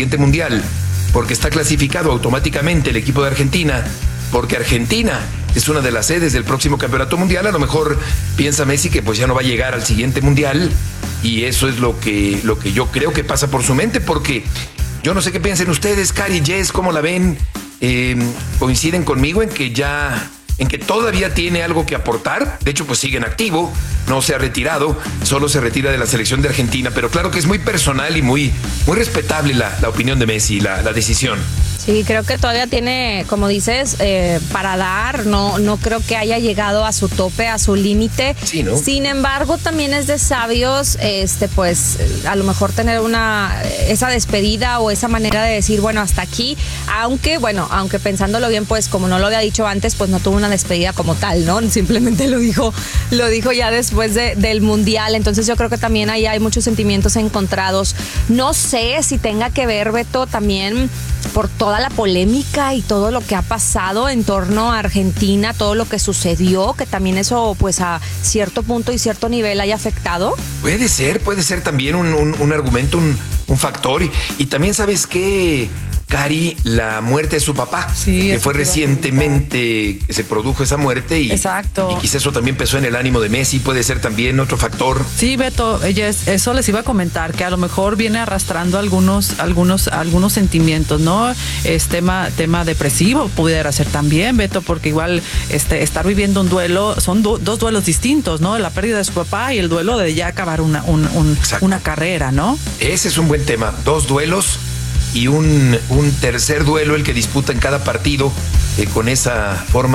siguiente mundial, porque está clasificado automáticamente el equipo de Argentina, porque Argentina es una de las sedes del próximo campeonato mundial. A lo mejor piensa Messi que pues ya no va a llegar al siguiente mundial, y eso es lo que yo creo que pasa por su mente, porque yo no sé qué piensen ustedes. Cari, Jess, ¿cómo la ven? ¿Coinciden conmigo en que todavía tiene algo que aportar? De hecho, pues sigue en activo, no se ha retirado, solo se retira de la selección de Argentina, pero claro que es muy personal y muy respetable la opinión de Messi, la decisión. Sí, creo que todavía tiene, como dices, para dar. No creo que haya llegado a su tope, a su límite. Sí, ¿no? Sin embargo, también es de sabios, pues, a lo mejor tener esa despedida o esa manera de decir, bueno, hasta aquí. Aunque pensándolo bien, pues, como no lo había dicho antes, pues no tuvo una despedida como tal, ¿no? Simplemente lo dijo ya después del Mundial. Entonces yo creo que también ahí hay muchos sentimientos encontrados. No sé si tenga que ver, Beto, también por toda la polémica y todo lo que ha pasado en torno a Argentina, todo lo que sucedió, que también eso pues a cierto punto y cierto nivel haya afectado. Puede ser también un argumento, un factor. Y también, ¿sabes qué, Cari? La muerte de su papá, sí, que fue recientemente que se produjo esa muerte, y exacto. Y quizás eso también pesó en el ánimo de Messi. Puede ser también otro factor. Sí, Beto, eso les iba a comentar, que a lo mejor viene arrastrando algunos sentimientos, ¿no? Es tema depresivo, pudiera ser también, Beto, porque igual estar viviendo un duelo, son dos duelos distintos, ¿no? La pérdida de su papá y el duelo de ya acabar una carrera, ¿no? Ese es un buen tema. 2 duelos y un tercer duelo, el que disputa en cada partido, con esa forma